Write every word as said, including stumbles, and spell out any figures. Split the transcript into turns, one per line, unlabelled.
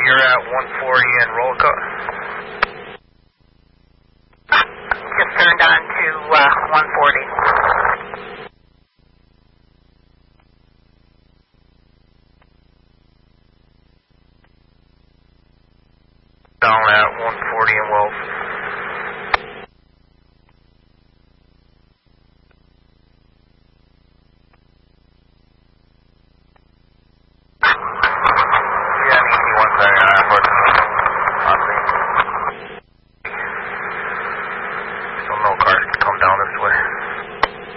you're at one forty and roll code.
Just turned on to uh, one forty.
Down at one forty and Wells.